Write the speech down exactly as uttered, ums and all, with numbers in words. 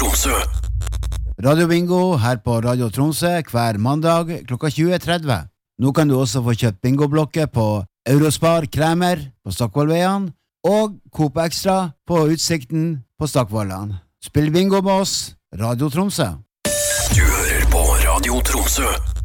Tromsø. Radio Bingo her på Radio Tromsø hver mandag klokka tjue tretti. Nå kan du også få kjøpt bingoblokker på Eurospar Kremer på Stokkvollveien og Coop Extra på Utsikten på Stokkvollan. Spill bingo med oss, Radio Tromsø. Du hører på Radio Tromsø.